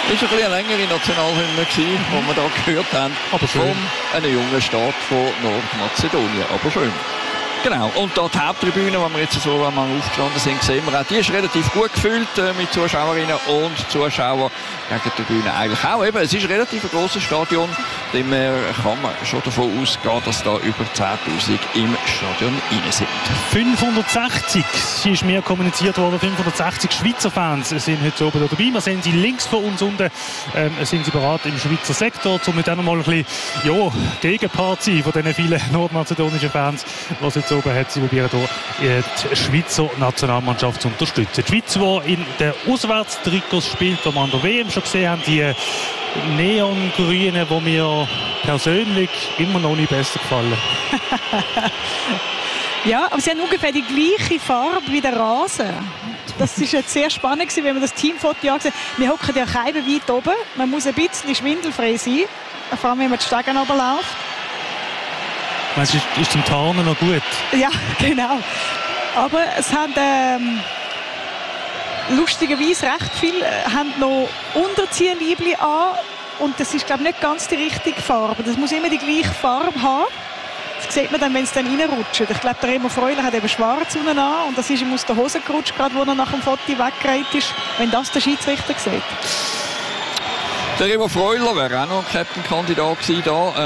Das war eine längere Nationalhymne, die wir da gehört haben. Aber schön. Von einem jungen Staat von Nordmazedonien. Aber schön. Genau, und da die Haupttribüne, wo wir jetzt so einmal aufgestanden sind, sehen wir auch, die ist relativ gut gefüllt mit Zuschauerinnen und Zuschauern. Gegen die Tribüne eigentlich auch. Eben, es ist ein relativ grosses Stadion, dem kann man schon davon ausgehen, dass da über 10'000 im Stadion rein sind. 560 ist mir kommuniziert worden, 560 Schweizer Fans sind heute oben dabei. Wir sehen sie links von uns unten, sind sie bereit im Schweizer Sektor, um mit einmal ein bisschen Gegenpart zu sein von diesen vielen nordmazedonischen Fans, was jetzt oben hat. Sie probieren hier die Schweizer Nationalmannschaft zu unterstützen. Die Schweiz, die in den Auswärtstrikots spielt, die wir an der WM schon gesehen haben, die Neongrünen, die mir persönlich immer noch nicht besser gefallen. Ja, aber sie haben ungefähr die gleiche Farbe wie der Rasen. Das war jetzt sehr spannend, wenn man das Teamfoto angesehen hat. Wir hocken ja Scheiben weit oben. Man muss ein bisschen schwindelfrei sein, vor allem wenn man die Stegen runterläuft. Es ist zum Tarnen noch gut. Ja, genau. Aber es haben lustigerweise recht viele haben noch Unterzieherliebli an. Und das ist, glaube ich, nicht ganz die richtige Farbe. Das muss immer die gleiche Farbe haben. Das sieht man dann, wenn es dann reinrutscht. Ich glaube, der Remo Freuler hat eben schwarz unten an. Und das ist ihm aus der Hose gerutscht, gerade wo er nach dem Foto weggereiht ist. Wenn das der Schiedsrichter sieht. Der Remo Freuler wäre auch noch ein Captain-Kandidat gewesen.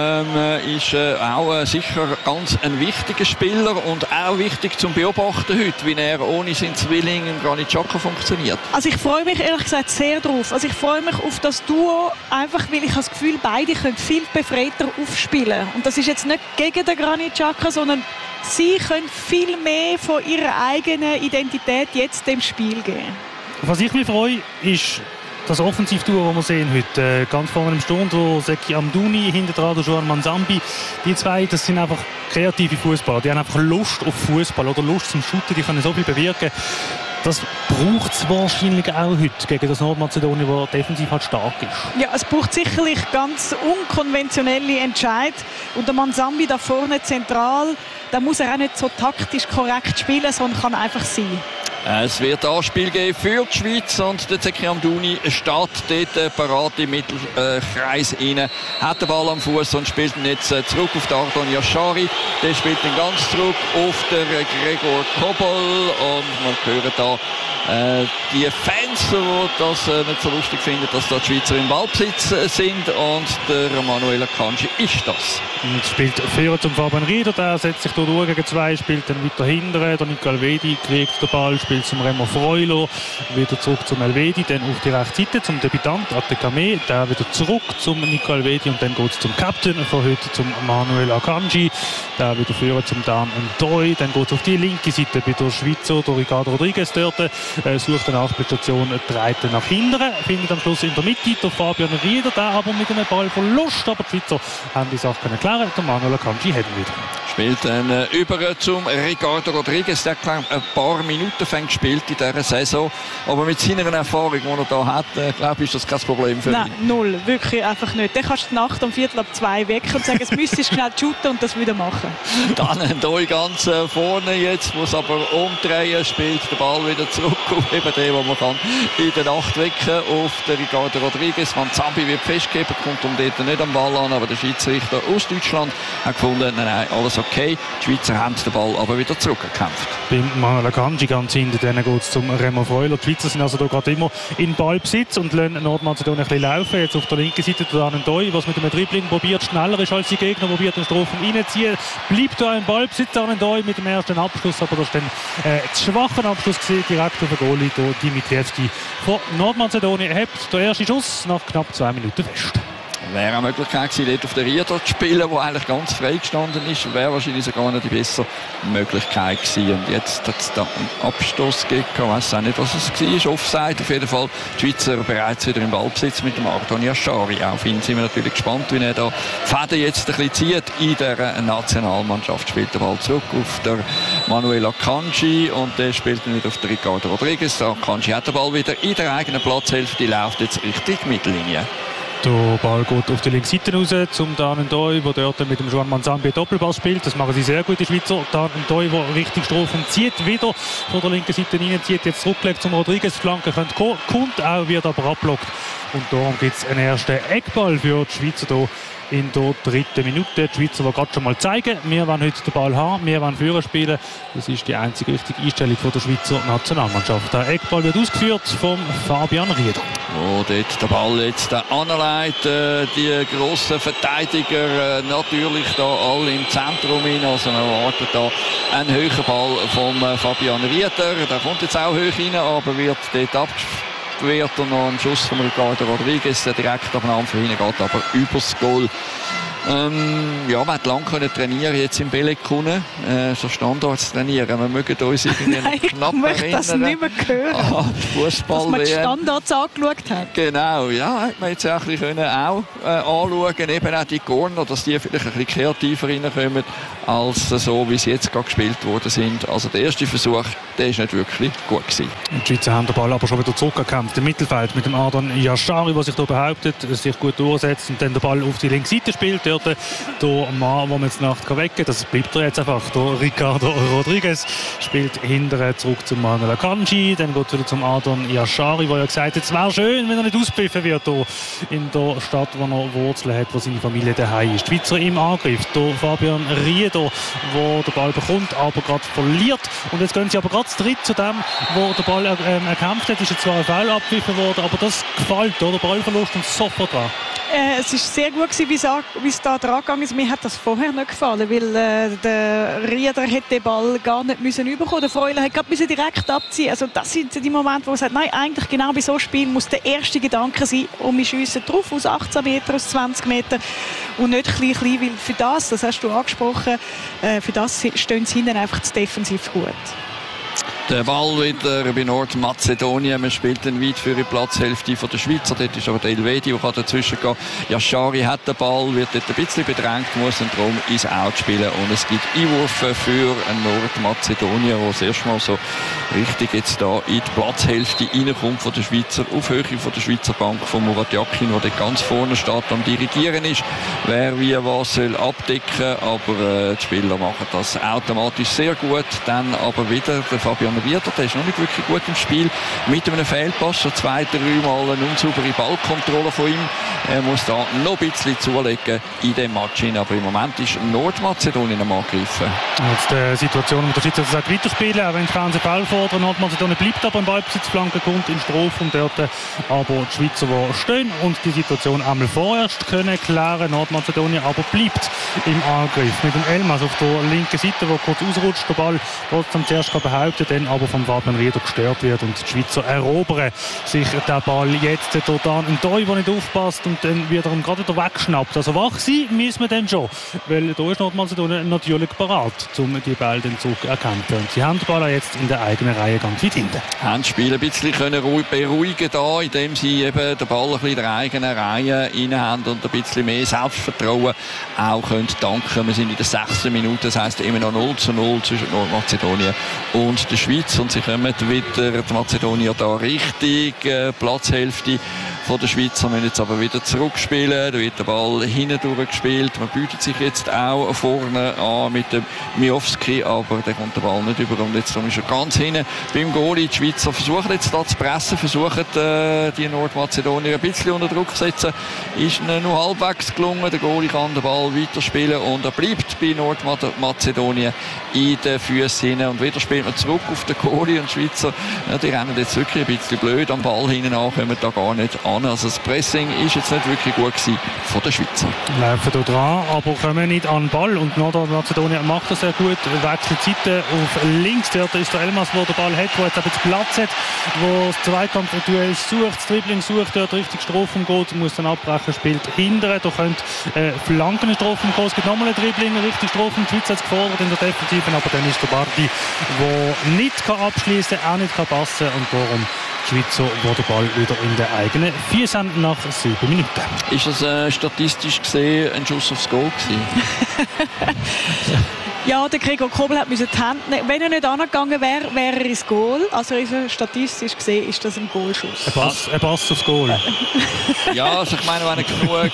Ist auch sicher ganz ein wichtiger Spieler und auch wichtig zum Beobachten heute, wie er ohne seinen Zwilling Granit Xhaka funktioniert. Also ich freue mich ehrlich gesagt sehr drauf. Also ich freue mich auf das Duo, einfach weil ich das Gefühl, beide können viel befreiter aufspielen. Und das ist jetzt nicht gegen den Granit Xhaka, sondern sie können viel mehr von ihrer eigenen Identität jetzt dem Spiel geben. Was ich mich freue, ist das Offensivduo, das wir sehen heute. Ganz vorne im Sturm, wo Zeki Amdouni, hinter dran der Joan Manzambi. Die zwei, das sind einfach kreative Fußballer. Die haben einfach Lust auf Fußball oder Lust zum Shooten. Die können so viel bewirken. Das braucht es wahrscheinlich auch heute gegen das Nordmazedonien, das defensiv halt stark ist. Ja, es braucht sicherlich ganz unkonventionelle Entscheid. Und der Manzambi da vorne zentral, da muss er auch nicht so taktisch korrekt spielen, sondern kann einfach sein. Es wird ein Spiel geben für die Schweiz und der Zeki Amdouni steht dort parat im Mittelkreis rein, hat den Ball am Fuß und spielt ihn jetzt zurück auf den Ardon Yashari. Der spielt ihn ganz zurück auf den Gregor Kobel und man hört da die Fans, die das nicht so lustig finden, dass da die Schweizer im Ballbesitz sind und der Manuel Akanji ist das. Und spielt Führer zum Fabian Rieder, der setzt sich durch gegen zwei, spielt dann weiter hinten, der Nico Elvedi kriegt den Ball, spielt zum Remo Freuler, wieder zurück zum Elvedi, dann auf die rechte Seite zum Debütant Atekame, der wieder zurück zum Nico Elvedi und dann geht es zum Captain von heute, zum Manuel Akanji, der wieder Führer zum Dan Ndoye, dann geht es auf die linke Seite bei der Schweizer, der Ricardo Rodriguez dort, sucht eine Nachspielstation, dreht nach hinten, findet am Schluss in der Mitte der Fabian Rieder, der aber mit einem Ballverlust, aber die Schweizer haben die Sache klären. Der Manuel Akanji hat wieder. Spielt dann über zum Ricardo Rodriguez, der ein paar Minuten gespielt in dieser Saison, aber mit seiner Erfahrung, die er hier hat, glaube ich, ist das kein Problem für ihn. Nein, null, wirklich einfach nicht. Dann kannst du die Nacht um 1:45 weg und sagen, es müsstest schnell shooten und das wieder machen. Dann Ndoye ganz vorne jetzt, muss aber umdrehen, spielt den Ball wieder zurück auf eben den, den man kann in der Nacht wecken auf den Ricardo Rodriguez. Manzambi wird festgegeben, kommt dort nicht am Ball an, aber der Schiedsrichter aus Deutschland hat gefunden, nein, alles okay. Die Schweizer haben den Ball aber wieder zurückgekämpft. Beim Manuel Akanji ganz hinten, dann geht es zum Remo Freuler. Die Schweizer sind also da gerade immer in Ballbesitz und lassen Nordmazedonien ein bisschen laufen. Jetzt auf der linken Seite der Ndoye, was mit einem Dribbling probiert, schneller ist als die Gegner, probiert den Strophen reinziehen. Bleibt da im Ballbesitz, Ndoye mit dem ersten Abschluss, aber das ist dann zu schwachen Abschluss gesehen, direkt auf den Goalie, Dimitrievski von Nordmazedonien. Hat der erste Schuss nach knapp 2 Minuten fest. Wäre eine Möglichkeit gewesen, dort auf der Rieder zu spielen, der eigentlich ganz frei gestanden ist. Wäre wahrscheinlich sogar noch die bessere Möglichkeit gewesen. Und jetzt hat es da einen Abstoß gegeben. Ich weiß auch nicht, was es war. Offside. Auf jeden Fall die Schweizer bereits wieder im Ballbesitz mit dem Ardon Yashari. Auf ihn sind wir natürlich gespannt, wie er da die Fäden jetzt ein bisschen zieht in der Nationalmannschaft. Spielt den Ball zurück auf der Manuel Akanji und der spielt dann wieder auf den Ricardo Rodriguez. Der Akanji hat den Ball wieder in der eigenen Platzhälfte. Die läuft jetzt Richtung Mittellinie. Der Ball geht auf die linke Seite raus zum Dan Ndoye, der dort mit dem Joan Manzambi Doppelpass spielt. Das machen sie sehr gut, die Schweizer. Dan Ndoye, der richtig Strophen zieht, wieder von der linken Seite rein, zieht jetzt zurückgelegt zum Rodriguez. Flanke könnte kommen, kommt auch, wird aber abblockt und darum gibt es einen ersten Eckball für die Schweizer hier in der 3. Minute. Die Schweizer, die gerade schon mal zeigen, wir wollen heute den Ball haben, wir wollen führen spielen. Das ist die einzige richtige Einstellung von der Schweizer Nationalmannschaft. Der Eckball wird ausgeführt von Fabian Rieder. Wo dort der Ball jetzt anleitet, die grossen Verteidiger natürlich da alle im Zentrum hin. Also man erwartet da einen höheren Ball von Fabian Rieder. Der kommt jetzt auch hoch rein, aber wird dort abgewehrt und noch ein Schuss von Ricardo Rodriguez, der direkt auf den Arm von hinten geht, aber übers Goal. Ja, man hat lange trainieren jetzt im Bellekunen, so Standards trainieren. Wir mögen uns irgendwie knapp erinnern. Ich möchte das nicht mehr hören, dass man die Standards angeschaut hat. Genau, ja, hat man jetzt auch ein bisschen auch anschauen, eben auch die Corner, dass die vielleicht ein bisschen kreativer reinkommen, als so, wie sie jetzt gerade gespielt worden sind. Also der erste Versuch, der ist nicht wirklich gut gewesen. Die Schweizer haben den Ball aber schon wieder zurückgekämpft im Mittelfeld mit dem Adon Yashari, der sich da behauptet, sich gut durchsetzt und dann den Ball auf die linke Seite spielt. Dort der Mann, den man jetzt Nacht wecken kann, das bleibt er jetzt einfach. Der Ricardo Rodriguez spielt hinterher zurück zum Manuel Akanji, dann geht es wieder zum Adon Yashari, der ja gesagt hat, es wäre schön, wenn er nicht auspfiffen wird hier in der Stadt, wo er Wurzeln hat, wo seine Familie daheim ist. Die Schweizer im Angriff, der Fabian Rieder, der den Ball bekommt, aber gerade verliert. Und jetzt gehen sie aber gerade zu dritt zu dem, wo der Ball erkämpft hat. Ist jetzt zwar ein Foul abgepfiffen worden, aber das gefällt, oder? Ballverlust und sofort dran. Es war sehr gut, wie es da dran gegangen ist. Mir hat das vorher nicht gefallen, weil der Rieder hätte den Ball gar nicht bekommen müssen. Der Freuler hat gerade direkt abziehen. Also das sind die Momente, wo man sagt, nein, eigentlich genau bei so einem Spiel muss der erste Gedanke sein, wir schiessen drauf aus 18 Metern, aus 20 Metern und nicht klein, weil für das hast du angesprochen, für das stehen sie hinten einfach zu defensiv gut. Der Ball wieder bei Nordmazedonien. Man spielt dann weit für die Platzhälfte der Schweizer. Dort ist aber der Elvedi, der dazwischen gehen kann. Yashari hat den Ball, wird dort ein bisschen bedrängt, muss dann darum ins Out spielen. Und es gibt Einwürfe für Nordmazedonien, der das erste Mal so richtig jetzt da in die Platzhälfte reinkommt von der Schweizer, auf Höhe von der Schweizer Bank von Murat Yakin, der dort ganz vorne steht, am Dirigieren ist, wer wie was soll abdecken. Aber die Spieler machen das automatisch sehr gut. Dann aber wieder der Fabian Rieder, der ist noch nicht wirklich gut im Spiel, mit einem Fehlpass, schon 2-3 Mal eine unsaubere Ballkontrolle von ihm. Er muss da noch ein bisschen zulegen in dem Match hin, aber im Moment ist Nordmazedonien am Angreifen. Jetzt die Situation mit der Schweizer sagt weiterspielen, auch wenn die Fans Ball fordern. Nordmazedonien bleibt aber im Ballbesitz, Flanke kommt in Strafraum dort, aber die Schweizer, die stehen und die Situation einmal vorerst können klären, Nordmazedonien aber bleibt im Angriff mit dem Elmas auf der linken Seite, wo kurz ausrutscht, der Ball trotzdem zuerst behauptet, dann aber vom Fabian Rieder gestört wird und die Schweizer erobern sich den Ball jetzt total. Ein Doi, der nicht aufpasst und dann wiederum gerade wieder wegschnappt. Also wach sein müssen wir dann schon, weil da ist Nordmazedonien natürlich parat, um die Ball dann zu erkämpfen. Und sie haben den Ball jetzt in der eigenen Reihe ganz weit hinten. Haben das Spiel ein bisschen beruhigen da, indem sie eben den Ball ein bisschen in der eigenen Reihe rein haben und ein bisschen mehr Selbstvertrauen auch können danken. Wir sind in der 6. Minute, das heisst immer noch 0:0 zwischen Nordmazedonien und der Schweiz und sie kommen wieder, die Mazedonier da richtig Platzhälfte von der Schweiz, müssen jetzt aber wieder zurückspielen, da wird der Ball hinten durchgespielt, man bietet sich jetzt auch vorne an mit dem Miowski, aber der kommt der Ball nicht über und jetzt ist er ganz hinten beim Goalie. Die Schweizer versuchen jetzt da zu pressen, versuchen die Nordmazedonier ein bisschen unter Druck zu setzen, ist nur halbwegs gelungen, der Goalie kann den Ball weiterspielen und er bleibt bei Nordmazedonien in den Füßen hinten und wieder spielt man zurück auf den Goalie und die Schweizer, ja, die rennen jetzt wirklich ein bisschen blöd am Ball hinten an, kommen da gar nicht an. Also das Pressing ist jetzt nicht wirklich gut gewesen von den Schweizer. Laufen hier dran, aber kommen nicht an den Ball und Nordmazedonien macht das sehr gut, wechselt die Seite auf links, dort ist der Elmas, der den Ball hat, der jetzt aber Platz hat, wo das Zweikampfduell sucht, das Dribbling sucht, dort richtig Strafraum geht, muss dann abbrechen, spielt hinterher, da könnte Flanken in Strafraum kommen, es gibt nochmal ein Dribbling, richtig Strafraum, die Schweiz hat es gefordert in der Defensive, aber dann ist der Bardi, der nicht abschließen kann, auch nicht passen kann und darum die Schweizer, wo der Ball wieder in der eigenen Füße nach 7 Minuten. Ist das statistisch gesehen ein Schuss aufs Goal gewesen? Ja, der Gregor Kobel hat die Hände nehmen. Wenn er nicht angegangen wäre, wäre er ins Goal. Also statistisch gesehen ist das ein Goalschuss. Ein Pass aufs Goal. Ja, also ich meine, wenn er genug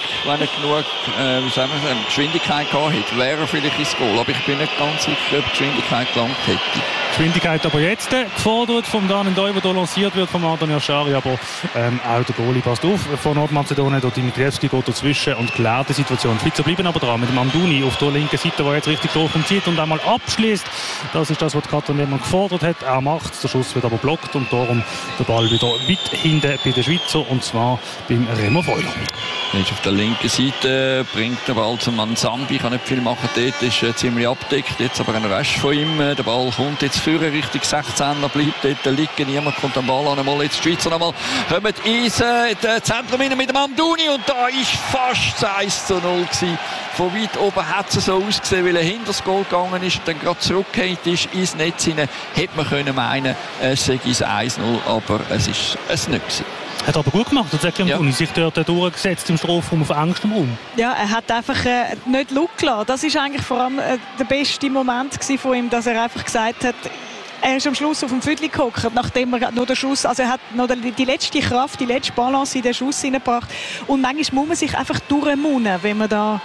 Geschwindigkeit gehabt hätte, wäre er vielleicht ins Goal. Aber ich bin nicht ganz sicher, ob die Geschwindigkeit gelangt hätte. Geschwindigkeit aber jetzt gefordert vom Dan N'Doye, der hier lanciert wird vom Adnan Yashari, aber auch der Goalie passt auf von Nordmazedonien. Der Dimitrievski geht dazwischen und klärt die Situation. Die Schweizer bleiben aber dran mit dem Amdouni auf der linken Seite, der jetzt richtig drauf zieht und einmal abschließt. Das ist das, was Katrin Lehmann gefordert hat. Er macht es, der Schuss wird aber blockt und darum der Ball wieder weit hinten bei den Schweizer und zwar beim Remo Freuler. Jetzt auf der linken Seite bringt der Ball zum Manzambi, kann nicht viel machen dort, ist ziemlich abdeckt, jetzt aber ein Rush von ihm, der Ball kommt jetzt führen, Richtung 16er, bleibt dort liegen, niemand kommt am Ball an, einmal jetzt die Schweizer nochmal, kommen ins Zentrum mit dem Amdouni und da ist fast 1:0 gewesen. Von weit oben hat es so ausgesehen, weil er hinter das Goal gegangen ist und dann gerade zurückgehend ist ins Netz hinein, hätte man können meinen, es sei 1:0, aber es ist es nicht gewesen. Hat aber gut gemacht, und sich dort durchgesetzt im Strafraum auf engstem Raum. Ja, er hat einfach nicht Luck gelassen. Das ist eigentlich vor allem der beste Moment von ihm, dass er einfach gesagt hat, er ist am Schluss auf dem Viertel gehockt, nachdem er noch den Schuss, also er hat noch die letzte Kraft, die letzte Balance in den Schuss hineingebracht. Und manchmal muss man sich einfach durchmunnen, wenn man da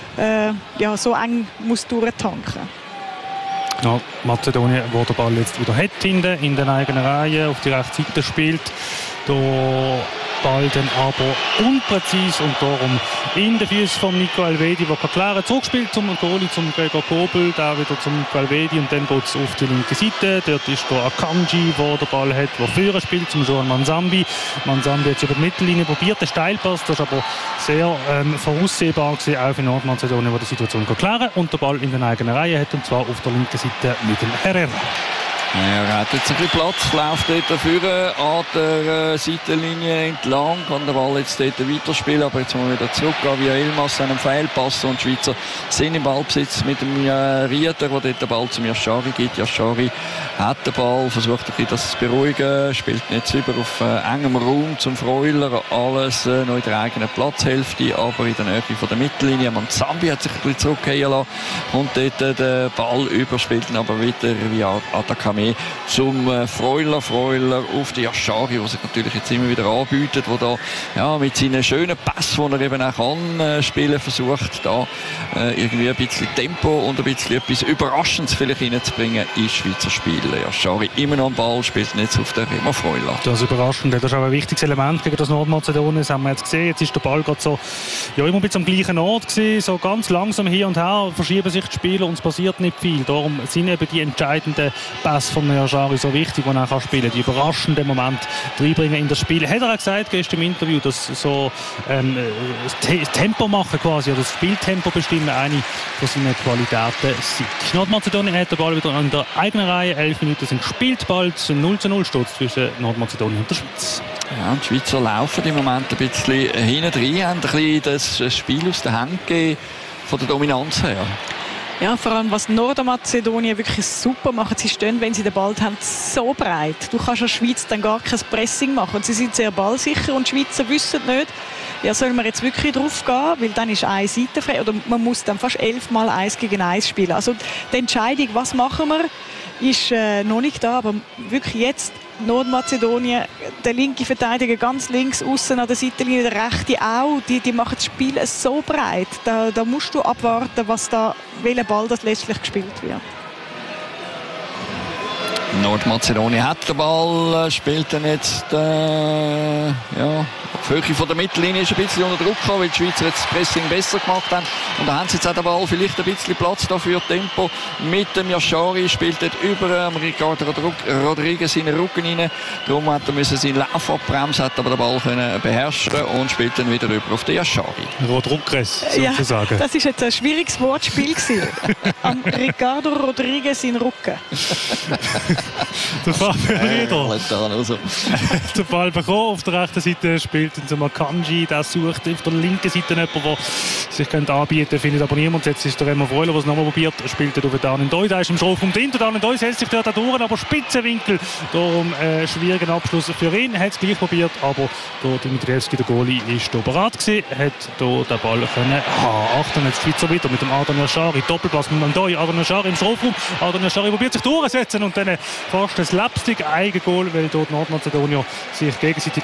so eng muss durchtanken. Ja, Mazedonien, wo der Ball jetzt wieder hat hinten in den eigenen Reihen, auf die rechte Seite spielt. Der Ball dann aber unpräzis und darum in den Füßen von Nico Elvedi, der klären kann. Zurückspielt zum Goalie, zum Gregor Kobel, da wieder zum Nico Elvedi und dann geht es auf die linke Seite. Dort ist der Akanji, der den Ball hat, der Führer spielt, zum Joan Manzambi. Manzambi hat es über die Mittellinie probiert, den Steilpass, das ist aber sehr voraussehbar gewesen, auch für Nordmazedonien, wo die Situation klären kann. Und der Ball in den eigenen Reihen hat, und zwar auf der linken Seite mit dem Herrera. Er hat jetzt ein bisschen Platz, läuft dort dafür an der Seitenlinie entlang, kann den Ball jetzt dort weiterspielen, aber jetzt muss wir wieder zurückgehen via Elmas, einen Fehlpass und die Schweizer sind im Ballbesitz mit dem Rieder, der dort den Ball zum Yashari gibt. Yashari hat den Ball, versucht ein bisschen das zu beruhigen, spielt nicht über auf engem Raum zum Freuler, alles noch in der eigenen Platzhälfte, aber in der Nähe von der Mittellinie. Manzambi hat sich ein bisschen zurückgehen lassen, kommt dort den Ball über, spielt ihn aber wieder via Atakame zum Freuler auf die Yashari, der sich natürlich jetzt immer wieder anbietet, der da mit seinen schönen Pass, die er eben auch kann spielen, versucht da irgendwie ein bisschen Tempo und ein bisschen etwas Überraschendes vielleicht reinzubringen ins Schweizer Spiel. Yashari immer noch am Ball, spielt jetzt auf den Remo Freuler. Das ist überraschend, das ist auch ein wichtiges Element gegen das Nordmazedonien, das haben wir jetzt gesehen. Jetzt ist der Ball gerade so immer ein bisschen am gleichen Ort gewesen, so ganz langsam hier und her verschieben sich die Spieler und es passiert nicht viel. Darum sind eben die entscheidenden Pässe von Yashari so wichtig, die er spielen kann. Die überraschenden Momente reinbringen in das Spiel. Hat er auch gesagt gestern im Interview, dass so das Tempo machen quasi, oder das Spieltempo bestimmen eine von seinen Qualitäten sind. Nordmazedonien hat den Ball wieder in der eigenen Reihe. 11 Minuten sind gespielt, bald 0:0 steht zwischen Nordmazedonien und der Schweiz. Ja, die Schweizer laufen im Moment ein bisschen hinten rein, haben ein bisschen das Spiel aus der Hand gegeben von der Dominanz her. Ja, vor allem was Nordmazedonien wirklich super machen, sie stehen, wenn sie den Ball haben, so breit. Du kannst als Schweiz dann gar kein Pressing machen. Und sie sind sehr ballsicher und die Schweizer wissen nicht, ja, sollen wir jetzt wirklich drauf gehen, weil dann ist eine Seite frei. Oder man muss dann fast 11 Mal 1 gegen 1 spielen. Also die Entscheidung, was machen wir, ist noch nicht da, aber wirklich jetzt Nordmazedonien, der linke Verteidiger ganz links, außen an der Seitenlinie, der rechte auch, die machen das Spiel so breit. Da musst du abwarten, welcher Ball das letztlich gespielt wird. Nordmazedonien hat den Ball, spielt dann jetzt die Höhe von der Mittellinie ist ein bisschen unter Druck gekommen, weil die Schweizer jetzt das Pressing besser gemacht haben. Und da haben sie jetzt auch den Ball vielleicht ein bisschen Platz dafür, Tempo mit dem Yashari, spielt dort über Ricardo Rodriguez in den Rücken rein. Darum hat er seinen Lauf abbremsen, hat aber den Ball können beherrschen und spielt dann wieder über auf den Yashari. Rodriguez, sozusagen. Ja, das war jetzt ein schwieriges Wortspiel. Am Ricardo Rodriguez in den Rücken. Der Fabian Rieder. Der Ball bekommen, auf der rechten Seite spielt zum Akanji, der sucht auf der linken Seite jemanden, der sich anbieten könnte, findet aber niemand. Jetzt ist der Remo Freuler, der es nochmal probiert, spielt auf den Dan N'Doye, der ist im Strafraum drin. Der Dan N'Doye hält sich dort durch, aber Spitzenwinkel, darum schwierigen Abschluss für ihn, hat es gleich probiert, aber der Dimitrievski, der Goalie, ist hier bereit gewesen, hat hier den Ball können achten. Jetzt die Schweizer wieder mit dem Adnan Yashari, Doppelpass mit N'Doye, Adnan Yashari im Strafraum, Adnan Yashari probiert sich durchzusetzen und dann fast ein Slapstick-Eigengoal, weil dort Nordmazedonien sich gegenseitig abschießt.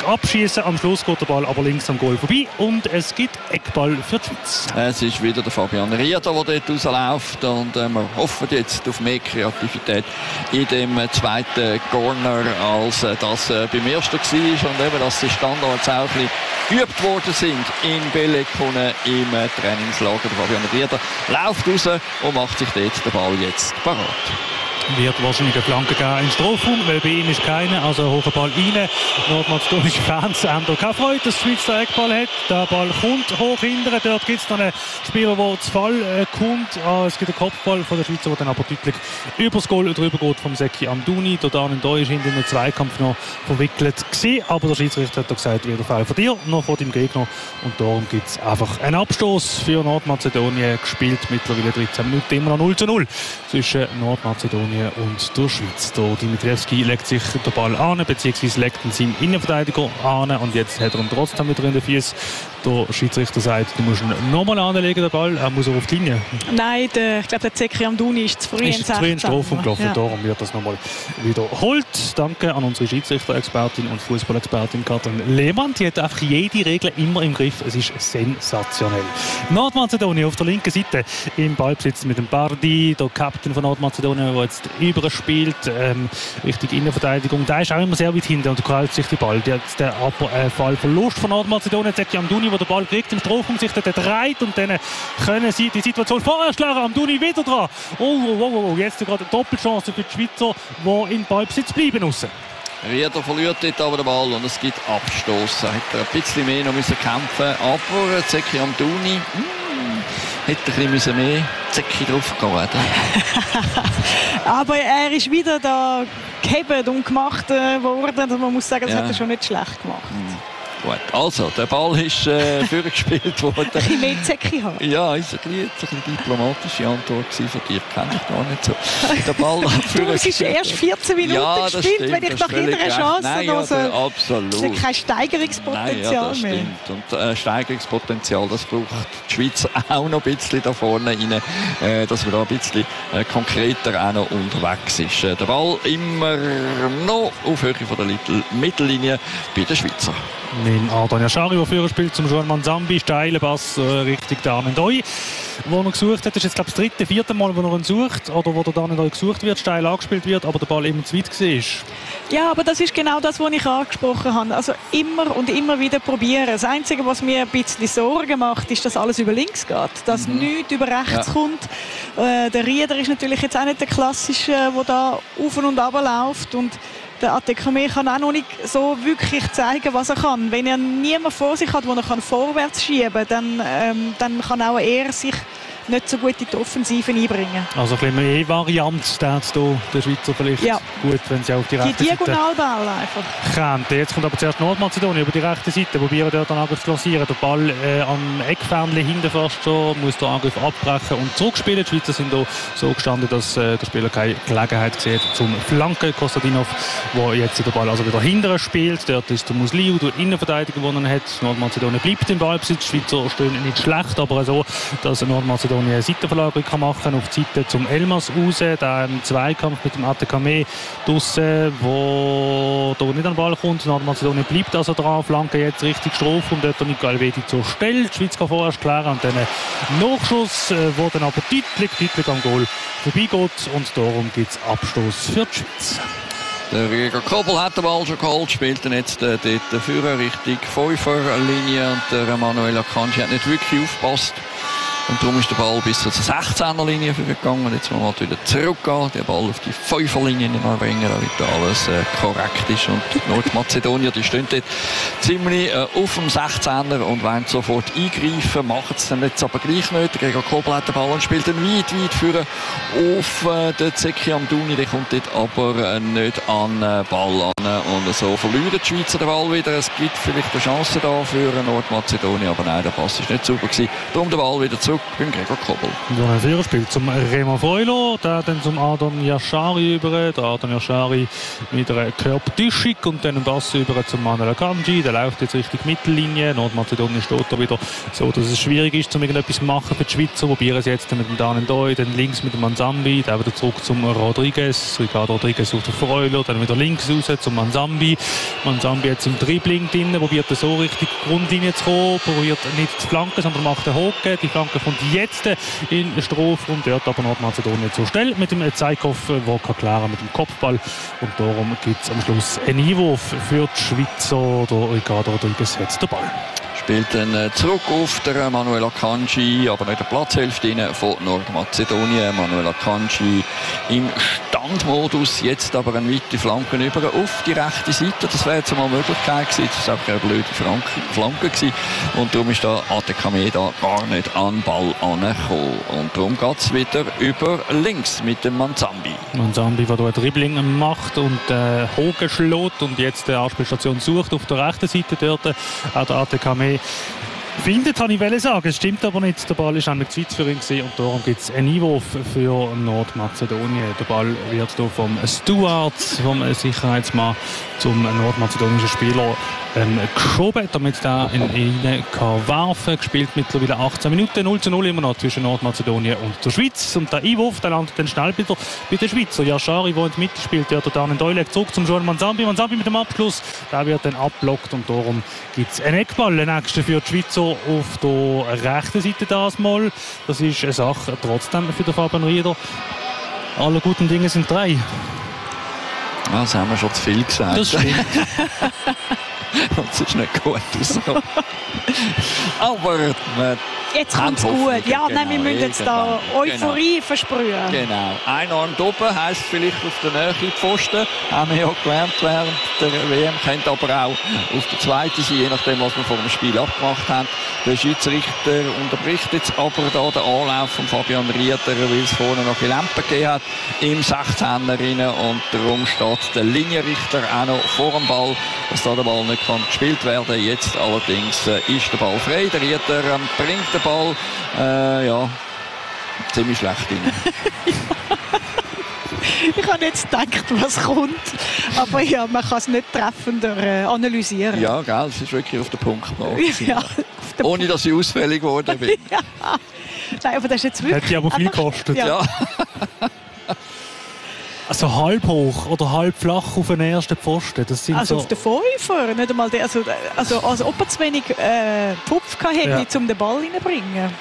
geschossen. Am Schluss geht der Ball aber links am Goal vorbei und es gibt Eckball für die Schweiz. Es ist wieder der Fabian Rieder, der dort rausläuft und wir hoffen jetzt auf mehr Kreativität in dem zweiten Corner, als das beim ersten war und eben, dass die Standards auch ein bisschen geübt worden sind in Bellekone im Trainingslager. Der Fabian Rieder läuft raus und macht sich dort den Ball jetzt parat. Wird wahrscheinlich eine Flanke geben in den Strafraum, weil bei ihm ist keiner, also hoher Ball rein. Nordmazedonische Fans haben da keine Freude, dass die Schweiz den Eckball hat. Der Ball kommt hoch hinten, dort gibt es noch einen Spieler, der zu Fall kommt. Es gibt einen Kopfball von der Schweizer, der dann aber deutlich übers Goal drüber geht vom Seki Amdouni. Da ist in den Zweikampf noch verwickelt gewesen, aber der Schiedsrichter hat gesagt, wieder Foul von dir, noch vor dem Gegner. Und darum gibt es einfach einen Abstoß für Nordmazedonien, gespielt mittlerweile 13 Minuten, immer noch 0:0 zwischen Nordmazedonien und der Schweiz. Der Dimitrievski legt sich den Ball an, beziehungsweise legt ihn seinem Innenverteidiger an und jetzt hat er ihn trotzdem wieder in den Füßen. Der Schiedsrichter sagt, du musst ihn nochmal anlegen, den Ball. Er muss auf die Linie. Nein, ich glaube, der Seki Amdouni ist zu früh in den Strafraum gelaufen. Ja. Darum wird das nochmal wiederholt. Danke an unsere Schiedsrichter-Expertin und Fußball-Expertin Katrin Lehmann. Die hat einfach jede Regel immer im Griff. Es ist sensationell. Nordmazedonien auf der linken Seite im Ballbesitz mit dem Bardi, der Kapitän von Nordmazedonien, der jetzt überspielt, Richtung Innenverteidigung. Der ist auch immer sehr weit hinten und krallt sich den Ball. Der Fallverlust von Nordmazedonien, Seki Amdouni, wo der Ball kriegt im Strafraum, sich dort dreht und dann können sie die Situation vorher schlagen. Amdouni wieder dran. Oh, jetzt gerade eine Doppelchance für die Schweizer, die in Ballbesitz bleiben müssen. Rieder verliert dort aber den Ball und es gibt Abstoß. Er hätte ein bisschen mehr noch kämpfen, aber Seki Amdouni hätte ein bisschen mehr Zecki drauf gehabt. Aber er ist wieder da gehebt und gemacht worden. Also man muss sagen, das hat er schon nicht schlecht gemacht. Gut, also, der Ball ist vorgespielt worden. Ein bisschen mehr Zecki haben. Ja, ist eine bisschen diplomatische Antwort von dir. Kenne ich gar nicht so. Der Ball es ist erst 14 Minuten gespielt, stimmt, wenn ich nach jeder Chance absolut. Es ist kein Steigerungspotenzial das mehr. Stimmt. Und Steigerungspotenzial, das braucht die Schweiz auch noch ein bisschen da vorne rein, dass man da ein bisschen konkreter auch noch unterwegs ist. Der Ball immer noch auf Höhe von der Mittellinie bei den Schweizer. Mit Ardan Yashari, der Führer spielt, zum Juan Manzambi, steiler Pass Richtung Darnendoi, wo er gesucht hat. Das ist jetzt, glaube ich, das 3., 4. Mal, wo er ihn sucht, oder wo der Darnendoi gesucht wird, steil angespielt wird, aber der Ball eben zu weit war. Ja, aber das ist genau das, was ich angesprochen habe. Also immer und immer wieder probieren. Das Einzige, was mir ein bisschen Sorgen macht, ist, dass alles über links geht, dass nichts über rechts kommt. Der Rieder ist natürlich jetzt auch nicht der Klassische, der da auf und runter läuft und der Atekame kann auch noch nicht so wirklich zeigen, was er kann. Wenn er niemanden vor sich hat, wo er vorwärts schieben kann, dann kann auch er sich nicht so gut in die Offensive einbringen. Also ein bisschen mehr Variante steht hier der Schweizer vielleicht gut, wenn sie auf die rechte Seite... Die Diagonalball einfach. Könnte. Jetzt kommt aber zuerst Nordmazedonien über die rechte Seite, probieren dort den Angriff zu lancieren. Der Ball am Eckfernchen hinten fast schon, muss den Angriff abbrechen und zurückspielen. Die Schweizer sind hier so gestanden, dass der Spieler keine Gelegenheit sieht zum Flanken. Kostadinov, der jetzt den Ball also wieder hinten spielt. Dort ist der Musliu, der Innenverteidiger, den er hat. Nordmazedonien bleibt im Ballbesitz. Die Schweizer stehen nicht schlecht, aber so, dass Nordmazedonien eine Seitenverlagerung machen kann auf die Seite zum Elmas raus, der im Zweikampf mit dem Atekame draussen, wo da nicht an den Ball kommt. Nordmazedonien bleibt also dran, Flanke jetzt richtig Strafraum, dort Nico Alvedi zur Stelle. Die Schweiz kann vorerst klären und dann Nachschuss, der dann aber deutlich am Goal vorbeigeht und darum gibt es Abstoß für die Schweiz. Der Rüger Kobel hat den Ball schon geholt, spielt dann jetzt dort Führer Richtung 5er-Linie und der Manuel Akanji hat nicht wirklich aufgepasst. Und darum ist der Ball bis zur 16er-Linie gegangen. Und jetzt wollen wir wieder zurückgehen, den Ball auf die 5er-Linie bringen, damit alles korrekt ist. Und die Nordmazedonier, die stehen dort ziemlich auf dem 16er und wollen sofort eingreifen, machen es dann jetzt aber gleich nicht. Gregor Kobel hat den Ball und spielt dann weit führen auf den Seki Amdouni. Der kommt dort aber nicht an den Ball an. Und so verlieren die Schweizer den Ball wieder. Es gibt vielleicht eine Chance da für Nordmazedonien, aber nein, der Pass ist nicht sauber gewesen. Darum der Ball wieder zurück zurück beim Gregor Kobel. So ein Führerspiel zum Remo Freulo, der dann zum Adon Yashari über. Der Adon Yashari mit einer Körpertäuschung und dann ein Pass über zum Manuel Akanji. Der läuft jetzt Richtung Mittellinie. Nordmazedonien steht da wieder so, dass es schwierig ist, um irgendetwas zu machen für die Schweizer. Probieren sie jetzt mit dem Dan Ndoi, dann links mit dem Manzambi, dann wieder zurück zum Rodriguez. Ricardo Rodriguez auf den Freulo, dann wieder links raus zum Manzambi. Manzambi jetzt im Dribbling drin, probiert so richtig die Grundlinie zu kommen, probiert nicht zu flanken, sondern macht den Hocken. Die Flanke kommt jetzt in den Strafraum, dort aber Nordmazedonien zur Stelle mit dem Zeikhoff, der kann klären mit dem Kopfball und darum gibt es am Schluss einen Einwurf für die Schweizer. Der Ricardo Rodriguez hat den Ball. Spielt dann zurück auf der Manuel Akanji, aber nicht der Platzhälfte von Nordmazedonien. Manuel Akanji im Standmodus, jetzt aber eine weite Flanke über auf die rechte Seite. Das wäre jetzt mal eine Möglichkeit gewesen. Das war einfach eine blöde Flanke gewesen. Und darum ist der Adekame da gar nicht an den Ball angekommen. Und darum geht es wieder über links mit dem Manzambi. Manzambi, der hier ein Dribbling macht und Hogen schlägt und jetzt eine Anspielstation sucht auf der rechten Seite dort. Auch der Adekame findet, habe ich sagen. Es stimmt aber nicht. Der Ball war nämlich zu weit für ihn gewesen und darum gibt es einen Einwurf für Nordmazedonien. Der Ball wird hier vom Stuart, vom Sicherheitsmann, zum nordmazedonischen Spieler geschoben, damit er in ihn kann werfen. Gespielt mittlerweile 18 Minuten, 0:0 immer noch zwischen Nordmazedonien und der Schweiz. Und der Einwurf, der landet dann schnell wieder bei den Schweizer. Yashari, der in der Mitte spielt, der Dan Ndoi zurück zum Joel Manzambi. Manzambi mit dem Abschluss, der wird dann abblockt und darum gibt es einen Eckball. Den nächsten für die Schweizer auf der rechten Seite das Mal. Das ist eine Sache trotzdem für den Fabian Rieder. Alle guten Dinge sind 3. Das haben wir schon zu viel gesagt. Das stimmt. Das ist nicht gut. Aber jetzt kommt es gut. Ja, genau, nein, wir müssen jetzt da Euphorie versprühen. Genau. Ein Arm oben heisst vielleicht auf der Nähe Pfosten. Haben wir ja gelernt während der WM. Könnte aber auch auf der zweiten sein, je nachdem, was wir vor dem Spiel abgemacht haben. Der Schiedsrichter unterbricht jetzt aber da den Anlauf von Fabian Rieder, weil es vorne noch ein Lampen gegeben hat im 16er rein. Und darum steht der Linienrichter auch noch vor dem Ball, dass da der Ball nicht kann gespielt werden. Jetzt allerdings ist der Ball frei. Der Rieder bringt den Ball ziemlich schlecht rein. Ich habe jetzt gedacht, was kommt. Aber ja, man kann es nicht treffender analysieren. Ja, gell, es ist wirklich auf den Punkt gebracht. Ja, ohne dass ich ausfällig geworden bin. Ja. Nein, aber das ist jetzt wirklich... Hat die aber viel gekostet. Ja. Also halb hoch oder halb flach auf den ersten Pfosten. Das sind also so auf den Fünfer, nicht einmal der, also ob er zu wenig Pupf hatte, um den Ball reinzubringen.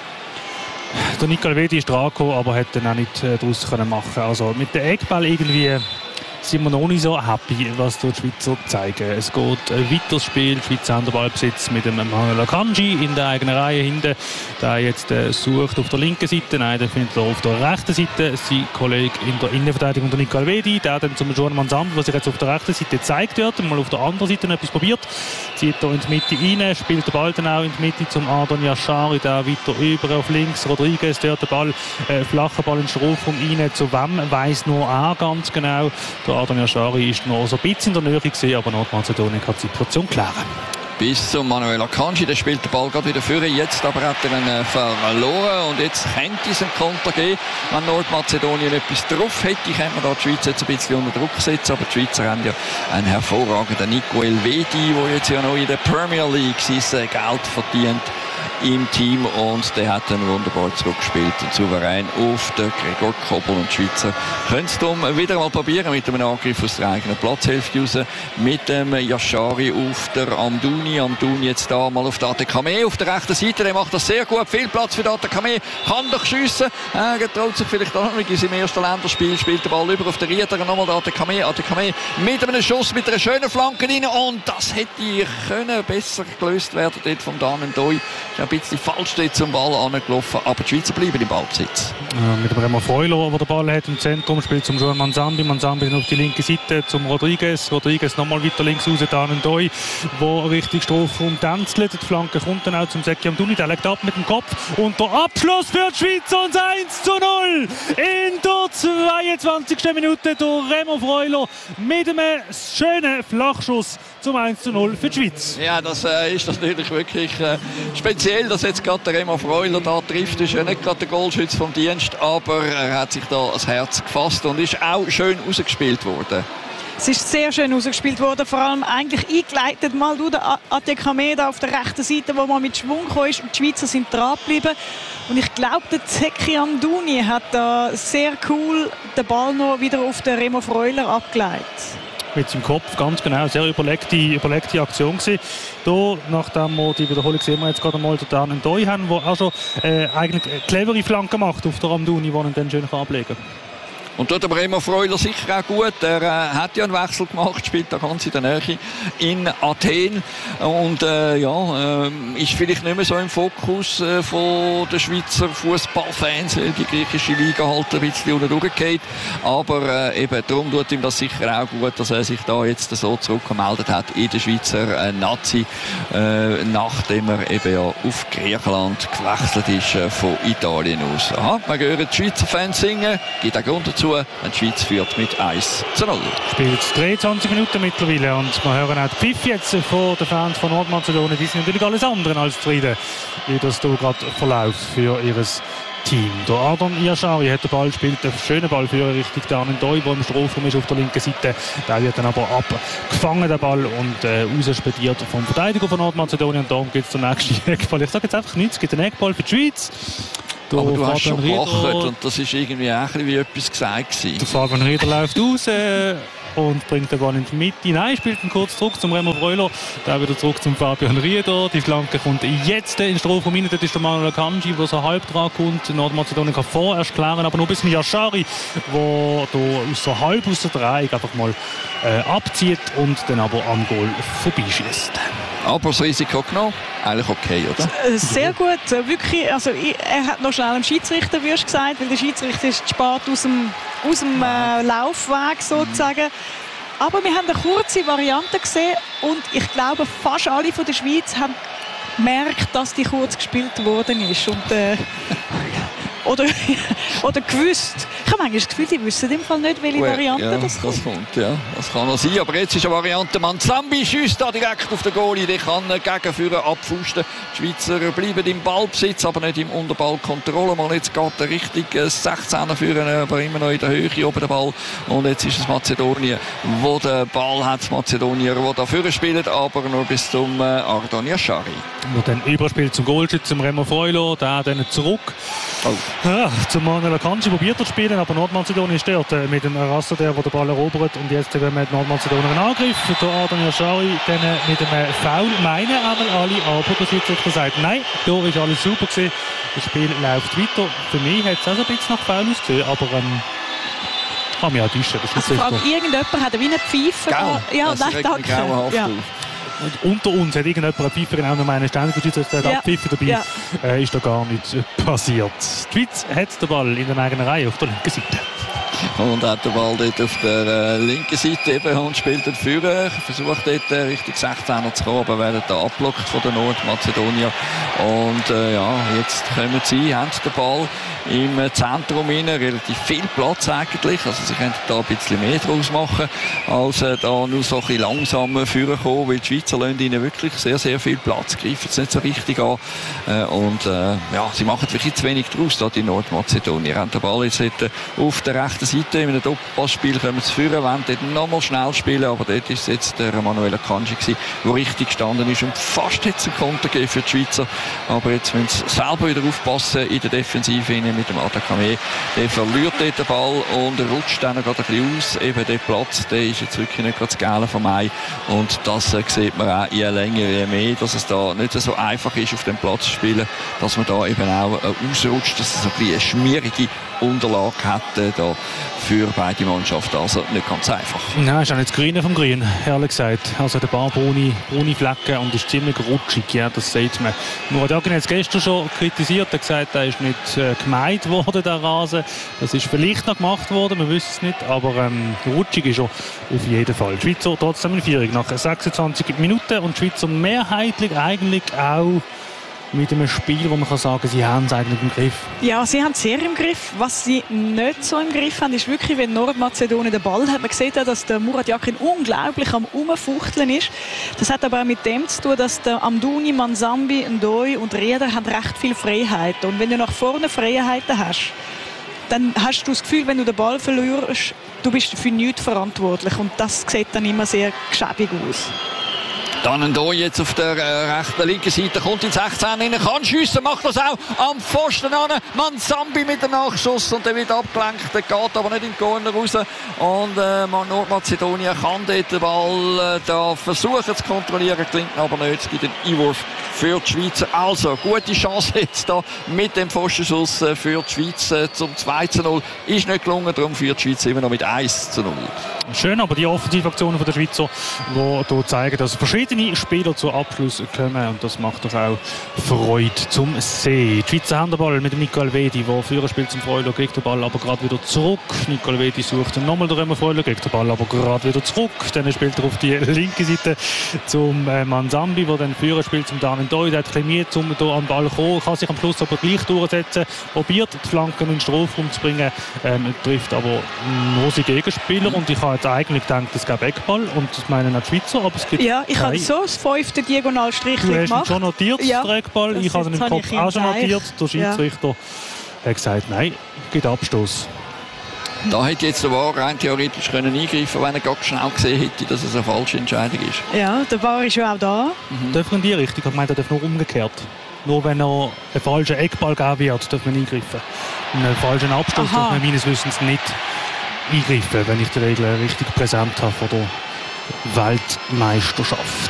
Der Nicol Vedi ist dran gekommen, aber hätte dann auch nicht daraus machen können. Also mit dem Eckball irgendwie sind wir noch nicht so happy, was die Schweizer zeigen. Es geht weiter das Spiel. Die Schweiz haben den Ballbesitz mit dem Manuel Akanji in der eigenen Reihe hinten. Der jetzt sucht auf der linken Seite. Nein, der findet er auf der rechten Seite. Sein Kollege in der Innenverteidigung, der Nicol Vedi, der dann zum Joel Manzambi, was sich jetzt auf der rechten Seite zeigt wird, mal auf der anderen Seite etwas probiert. Zieht er in die Mitte rein, spielt den Ball dann auch in die Mitte zum Adon Yashari, der weiter über auf links. Rodriguez, dort der Ball, flacher Ball in den Strafraum rein. Zu wem weiss nur auch ganz genau. Der Adon Yashari ist noch so ein bisschen in der Nähe gewesen, aber Nordmazedonien kann die Situation klären. Bis zu Manuel Akanji, der spielt den Ball gerade wieder führen. Jetzt aber hat er ihn verloren und jetzt könnte es einen Konter geben. Wenn Nordmazedonien etwas drauf hätte, könnte man da die Schweiz jetzt ein bisschen unter Druck setzen. Aber die Schweizer haben ja einen hervorragenden Nico Elvedi, der jetzt ja noch in der Premier League sein Geld verdient im Team und der hat dann wunderbar zurückgespielt und souverän auf den Gregor Kobel. Und die Schweizer können es darum wieder mal probieren mit einem Angriff aus der eigenen Platzhälfte raus, mit dem Yashari auf der Amdouni jetzt da mal auf der Adekame auf der rechten Seite, der macht das sehr gut, viel Platz für den Adekame, kann doch schiessen, getraut sich vielleicht auch noch in seinem ersten Länderspiel, spielt den Ball über auf den Rieder, nochmal der Adekame mit einem Schuss, mit einer schönen Flanke rein und das hätte können besser gelöst werden dort vom Dan Ndoi. Ein bisschen falsch steht zum Ball angelaufen, aber die Schweizer bleiben im Ballbesitz. Mit dem Remo Freulo, der den Ball hat im Zentrum, spielt zum Joel Manzambi auf die linke Seite zum Rodriguez nochmal weiter links raus, Dan Ndoi, der richtig Strafraum tänzelt. Die Flanke kommt dann auch zum Zeki Amdouni, der legt ab mit dem Kopf und der Abschluss für die Schweizer und 1:0 in der 22. Minute durch Remo Freulo mit einem schönen Flachschuss zum 1:0 für die Schweiz. Ja, das ist natürlich wirklich speziell, dass jetzt gerade der Remo Freuler da trifft. Ist ja nicht gerade der Goalschütze vom Dienst, aber er hat sich da das Herz gefasst und ist auch schön rausgespielt worden. Es ist sehr schön ausgespielt worden, vor allem eigentlich eingeleitet mal durch den Adekame da auf der rechten Seite, wo man mit Schwung gekommen ist und die Schweizer sind dran geblieben. Und ich glaube, der Zeki Amdouni hat da sehr cool den Ball noch wieder auf den Remo Freuler abgeleitet. Mit seinem Kopf, ganz genau, sehr überlegte Aktion gewesen. Hier, nachdem wir die Wiederholung sehen wir jetzt gerade mal den Dan Ndoi haben, der auch schon eigentlich clevere Flanken macht auf der Amdouni, die ihn dann schön ablegen kann. Und dort aber Remo Freuler sicher auch gut. Er hat ja einen Wechsel gemacht, spielt da ganz in der Nähe in Athen. Und ist vielleicht nicht mehr so im Fokus von den Schweizer Fußballfans, weil die griechische Liga halt ein bisschen unten durchgeht. Aber eben darum tut ihm das sicher auch gut, dass er sich da jetzt so zurückgemeldet hat in der Schweizer Nazi, nachdem er eben ja auf Griechenland gewechselt ist von Italien aus. Aha, wir hören die Schweizer Fans singen, gibt auch Grund dazu. Und die Schweiz führt mit 1:0. Spielt 23 Minuten mittlerweile und wir hören auch die Pfiff jetzt von den Fans von Nordmazedonien. Die sind natürlich alles andere als zufrieden, wie das hier gerade verläuft für ihr Team. Der Adon Iashari hat den Ball gespielt, einen schönen Ball für Richtung Dan Ndoi, der im Strafraum ist auf der linken Seite. Der wird dann aber abgefangen, der Ball, und rausspediert vom Verteidiger von Nordmazedonien. Und darum gibt es den nächsten Eckball. Ich sage jetzt einfach nichts, es gibt einen Eckball für die Schweiz. Aber du hast schon gelacht und das war irgendwie auch ein bisschen wie etwas gesagt. Der Fabian Rieder läuft raus und bringt den Ball in die Mitte. Nein, spielt ihn kurz zurück zum Remo Freuler. Dann wieder zurück zum Fabian Rieder. Die Flanke kommt jetzt in den Strafraum rein. Dort ist der Manuel Akanji, der so halb dran kommt. Nordmazedonien kann vorerst klären, aber nur bis Yashari, der so halb aus der Dreieck einfach mal abzieht und dann aber am Goal vorbeischießt. Aber das Risiko genommen, eigentlich okay, oder? Sehr gut, wirklich. Also, er hat noch schnell dem Schiedsrichter, wie gesagt, weil der Schiedsrichter ist spät aus dem Laufweg sozusagen. Aber wir haben eine kurze Variante gesehen und ich glaube, fast alle von der Schweiz haben gemerkt, dass die kurz gespielt worden ist. Und, oder gewusst. Ich habe manchmal das Gefühl, die wissen im Fall nicht, welche Variante das kommt. Ja, das kann auch sein. Aber jetzt ist eine Variante, Manzambi schießt da direkt auf den Goalie. Der kann gegenführen, abfusten. Die Schweizer bleiben im Ballbesitz, aber nicht im Unterballkontrolle. Mal jetzt geht der richtig 16er führen, aber immer noch in der Höhe oben der Ball. Und jetzt ist es Mazedonien, wo der Ball hat. Die Mazedonier, die da vorne spielen, aber nur bis zum Adon Iashari. Wo dann überspielt zum Goalschütze, zum Remo Freuler, der dann zurück. Oh. Ja, zum Manuel Akanji probiert er zu spielen, aber Nordmazedonien stört mit dem Raster, der den Ball erobert. Und jetzt haben wir Nordmazedonien einen Angriff. Der Adon Iashari dann mit einem Foul. Meinen einmal alle, aber der Schiedsrichter sagt, nein, da ist alles super gewesen. Das Spiel läuft weiter. Für mich hat es also ein bisschen nach Foul ausgesehen, aber kann mich auch täuschen. Also vor allem irgendjemand hat wie eine Pfeife. Ja, das regt mich grauenhaft auf. Und unter uns hat irgendjemand eine Pfeife genommen, meine ständig Schiedsrichter hat abpfiffen dabei. Ja. Ist da gar nichts passiert. Die Schweiz hat den Ball in der eigenen Reihe auf der linken Seite. Und hat den Ball dort auf der linken Seite eben und spielt dort vorne. Versucht dort Richtung 16er zu kommen, aber werden da abblockt von den Nordmazedonier. Und jetzt kommen sie, haben den Ball im Zentrum rein, relativ viel Platz eigentlich. Also sie können da ein bisschen mehr draus machen, als da nur so ein bisschen langsam vorkommen, weil die Schweizer lassen ihnen wirklich sehr, sehr viel Platz, greifen es nicht so richtig an. Sie machen wirklich zu wenig draus, da die Nordmazedonier. Haben den Ball jetzt auf der rechten Seite, in einem Doppelpassspiel kommen sie führen, wollen dort nochmal schnell spielen, aber dort ist jetzt der Manuel Akanji gewesen, der richtig gestanden ist und fast jetzt einen Konter gegeben für die Schweizer. Aber jetzt müssen sie selber wieder aufpassen in der Defensive mit dem Adekame. Der verliert dort den Ball und rutscht dann gerade ein bisschen aus. Eben der Platz, der ist jetzt wirklich nicht gerade das Gelbe vom Ei. Und das sieht man auch je länger, je mehr, dass es da nicht so einfach ist, auf dem Platz zu spielen, dass man da eben auch ausrutscht, dass es ein bisschen eine schmierige Unterlage hat da für beide Mannschaften. Also nicht ganz einfach. Nein, ist auch nicht das Grüne vom Grün, ehrlich gesagt. Also ein paar braune Flecken und ist ziemlich rutschig, ja, das sieht man. Murat Yakin hat es gestern schon kritisiert, er hat gesagt, er ist nicht gemeint worden, der Rasen. Das ist vielleicht noch gemacht worden, wir wissen es nicht, aber rutschig ist er auf jeden Fall. Die Schweizer trotzdem in Führung nach 26 Minuten und die Schweizer mehrheitlich eigentlich auch mit einem Spiel, wo man kann sagen, sie haben es eigentlich im Griff. Ja, sie haben es sehr im Griff. Was sie nicht so im Griff haben, ist wirklich, wenn Nordmazedonien den Ball hat. Man sieht ja, dass der Murat Yakin unglaublich am Umfuchteln ist. Das hat aber auch mit dem zu tun, dass der Amdouni, Manzambi, Ndoi und Rieder haben recht viel Freiheit. Und wenn du nach vorne Freiheiten hast, dann hast du das Gefühl, wenn du den Ball verlierst, du bist für nichts verantwortlich. Und das sieht dann immer sehr geschäbig aus. Dann hier jetzt auf der rechten, linken Seite, kommt in 16 rein, kann schiessen, macht das auch am Pfosten an. Manzambi mit dem Nachschuss und der wird abgelenkt, der geht aber nicht in den Corner raus. Und Nordmazedonien kann dort den Ball da versuchen zu kontrollieren, klingt aber nicht. Es gibt einen Einwurf für die Schweizer. Also, gute Chance jetzt da mit dem Pfostenschuss für die Schweiz zum 2:0. Ist nicht gelungen, darum führt die Schweiz immer noch mit 1:0. Schön, aber die Offensivaktionen der Schweizer, die hier zeigen, dass verschiedene Spieler zu Abschluss kommen, und das macht doch auch Freude zum Sehen. Die Schweizer haben den Ball mit dem Nico Elvedi, der Führer spielt zum Freuler, kriegt den Ball aber gerade wieder zurück. Nico Elvedi sucht nochmal den Römer Freuler, kriegt den Ball aber gerade wieder zurück. Dann spielt er auf die linke Seite zum Manzambi, der dann Führer spielt zum David Ndoi. Der hat ein bisschen Mühe, um hier an den Ball zu kommen, kann sich am Schluss aber gleich durchsetzen, probiert die Flanken in den Strafraum zu bringen, trifft aber nur seinen Gegenspieler, und ich habe jetzt eigentlich gedacht, es gäbe Eckball, und das meinen auch die Schweizer, aber es gibt ja, ich habe so das 5. Diagonalstrich gemacht. Du hast ihn schon notiert, ja, den Eckball. Ich habe ihn im Kopf auch schon notiert. Der Schiedsrichter hat gesagt, nein, gibt Abstoß. Da hätte jetzt der VAR rein theoretisch können eingreifen, wenn er ganz schnell gesehen hätte, dass es eine falsche Entscheidung ist. Ja, der VAR ist ja auch da. Darf er in die Richtung? Ich meine, er darf nur umgekehrt. Nur wenn er einen falschen Eckball geben wird, darf man eingreifen. Einen falschen Abstoß darf man meines Wissens nicht eingreifen, wenn ich die Regeln richtig präsent habe von der Weltmeisterschaft.